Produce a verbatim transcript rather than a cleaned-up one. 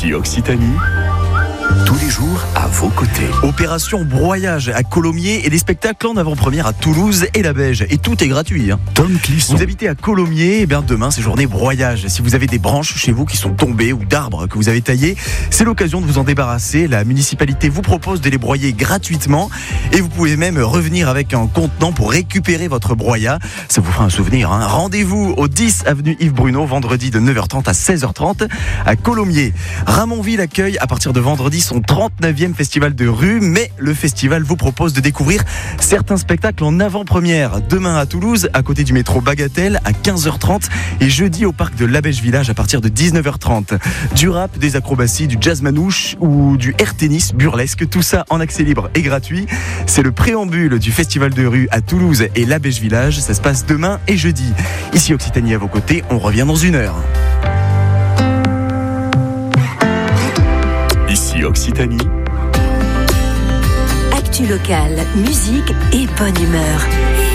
Ici Occitanie, tous les jours à vos côtés. Opération Broyage à Colomiers et des spectacles en avant-première à Toulouse et la Beige. Et tout est gratuit. Hein. Tom Clisson. Vous habitez à Colomiers, et bien demain c'est journée broyage. Si vous avez des branches chez vous qui sont tombées ou d'arbres que vous avez taillés, c'est l'occasion de vous en débarrasser. La municipalité vous propose de les broyer gratuitement et vous pouvez même revenir avec un contenant pour récupérer votre broyat. Ça vous fera un souvenir. Hein. Rendez-vous au dix avenue Yves Bruno, vendredi de neuf heures trente à seize heures trente à Colomiers. Ramonville accueille à partir de vendredi son trente-neuvième festival de rue, mais le festival vous propose de découvrir certains spectacles en avant-première. Demain à Toulouse, à côté du métro Bagatelle, à quinze heures trente, et jeudi au parc de la Beige Village à partir de dix-neuf heures trente. Du rap, des acrobaties, du jazz manouche ou du air tennis burlesque, tout ça en accès libre et gratuit. C'est le préambule du festival de rue à Toulouse et la Beige Village. Ça se passe demain et jeudi. Ici Occitanie à vos côtés, on revient dans une heure. Ici Occitanie, Actu locale, musique et bonne humeur.